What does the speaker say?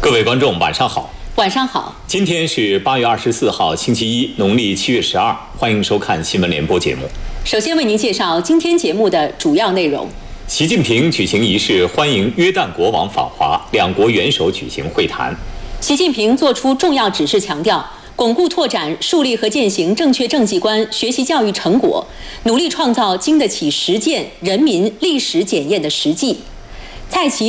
各位观众，晚上好。 晚上好。 今天是8月24号，星期一，农历7月12，欢迎收看新闻联播节目。 首先为您介绍今天节目的主要内容。 习近平举行仪式欢迎约旦国王访华，两国元首举行会谈。 习近平作出重要指示，强调巩固拓展、树立和践行正确政绩观学习教育成果，努力创造经得起实践、人民历史检验的实际。蔡奇